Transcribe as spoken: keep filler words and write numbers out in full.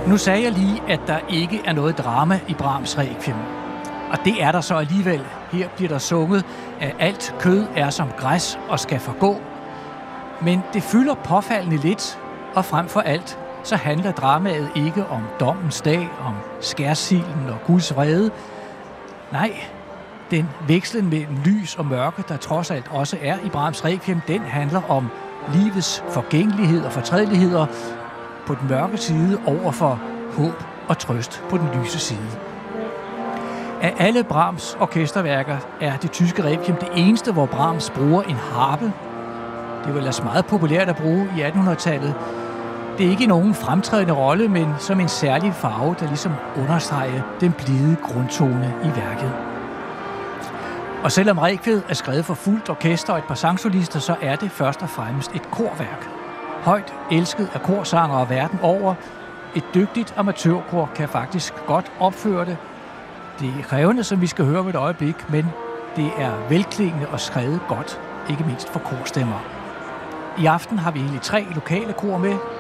Nu sagde jeg lige, at der ikke er noget drama i Brahms Requiem. Og det er der så alligevel. Her bliver der sunget, at alt kød er som græs og skal forgå. Men det fylder påfaldende lidt, og frem for alt, så handler dramaet ikke om dommens dag, om skærsilden og Guds vrede. Nej, den vekslen mellem lys og mørke, der trods alt også er i Brahms Requiem, den handler om livets forgængelighed og fortrædeligheder på den mørke side over for håb og trøst på den lyse side. Af alle Brahms orkesterværker er det tyske Requiem det eneste, hvor Brahms bruger en harpe. Det var ellers meget populært at bruge i attenhundredetallet. Det er ikke nogen fremtrædende rolle, men som en særlig farve, der ligesom understreger den blide grundtone i værket. Og selvom Requiem er skrevet for fuldt orkester og et par sangsolister, så er det først og fremmest et korværk. Højt elsket af korsangere verden over. Et dygtigt amatørkor kan faktisk godt opføre det. Det er krævende, som vi skal høre om et øjeblik, men det er velklingende og skrevet godt, ikke mindst for korstemmer. I aften har vi egentlig tre lokale kor med.